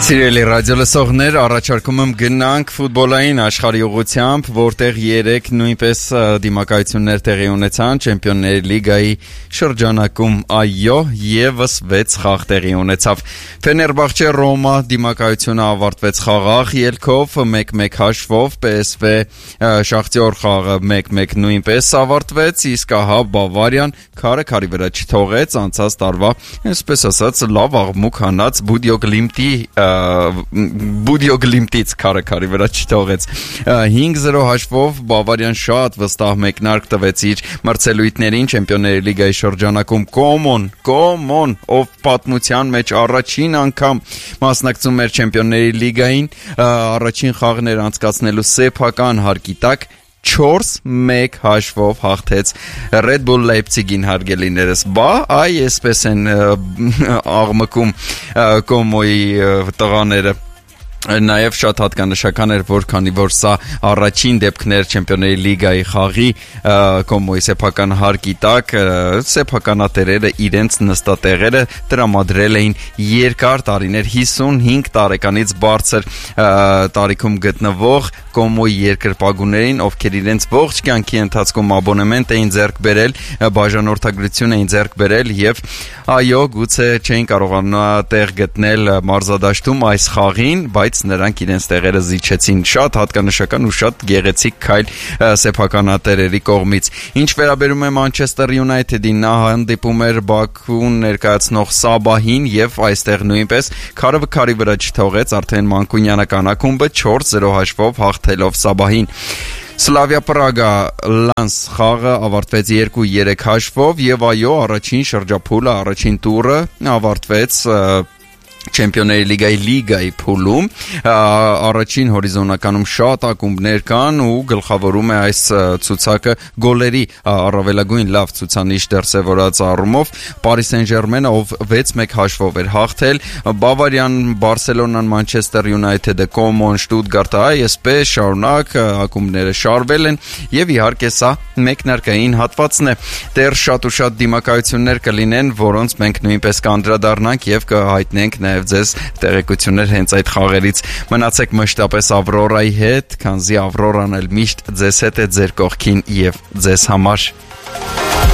Սիրելի ռադիոլսողներ, առաջարկում եմ գնանք ֆուտբոլային աշխարհի ուղղությամբ, որտեղ 3 նույնպես դիմակայություններ տեղի ունեցան Չեմպիոնների լիգայի շրջանակում, այո, եւս 6 խաղ տեղի ունեցավ։ Ֆեներբախչե Ռոմա դիմակայությունը ավարտվեց խաղաղ ելքով 1-1 հաշվով, PSV Շախտյոր խաղը 1-1 նույնպես ավարտվեց, իսկ ահա Բավարիան քարի վրա չթողեց անցած տարվա, այսպես ասած, լավ աղմուկ հանած Բուդիո Գլիմտից քարի վրա չթողեց 5-0 հաշվով Բավարիան շատ վստահ մեկնարկ տվեց իր մրցելույթներին Չեմպիոնների լիգայի շրջանակում Կոմոն ով պատմության մեջ առաջին անգամ մասնակցում էր Չեմպիոնների լիգային առաջին խաղներ անցկացնելու սեփական հարկի տակ 4-1 հաշվով հաղթեց Red Bull Leipzig-ին հարգելիներս, այ այսպես են աղմկում Կոմոյի տղաները Նաև շատ հատկանշական էր, որ քանի որ սա առաջին դեպքն էր Չեմպիոնների լիգայի խաղի Կոմոյի սեփական հարկի տակ, սեփականատերերը իրենց նստատեղերը տրամադրել էին երկար տարիներ 55 տարեկանից բարձր տարիքում գտնվող Կոմոյի երկրպագուներին, ովքեր իրենց ողջ կյանքի ընթացքում աբոնեմենտ էին ձեռք բերել, բաժանորդագրություն էին ձեռք բերել եւ այո, գուցե չէին կարողանա տեղ գտնել մարզադաշտում այս խաղին, բայց նրանք իրենց տեղերը զիջեցին շատ հատկանշական ու շատ գեղեցիկ քայլ սեփականատերերի կողմից։ Ինչ վերաբերում է Manchester United-ին, նա հանդիպում էր Բաքուն ներկայացնող Սաբահին եւ այստեղ նույնպես քարի վրա չթողեց արդեն մանկունյանական ակումբը 4-0 հաշվով հաղթելով Սաբահին։ Սլավիա Պրագա Լանս խաղը ավարտվեց 2-3 հաշվով եւ այո, առաջին շրջափուլը, առաջին տուրը ավարտվեց Չեմպիոնների լիգայի փուլում առաջին հորիզոնականում շատ ակումբներ կան ու գլխավորում է այս ցուցակը գոլերի առավելագույն լավ ցուցանիշ դրսևորած առումով Paris Saint-Germain-ը ով 6-1 հաշվով էր հաղթել Բավարիան, Բարսելոնան, Manchester United-ը, Կոմոն, Շտուտգարտը այսպես շարունակ ակումբները շարվել են եւ իհարկե սա մեկնարկային հատվածն է դեռ շատ ու շատ դիմակայություններ կլինեն որոնց մենք նույնպես կանդրադառնանք եւ կհայտնենք ձեզ տեղեկություններ հենց այդ խաղերից մնացեք մշտապես Ավրորայի հետ, քանզի Ավրորան էլ միշտ ձեզ հետ է ձեր կողքին եւ ձեզ համար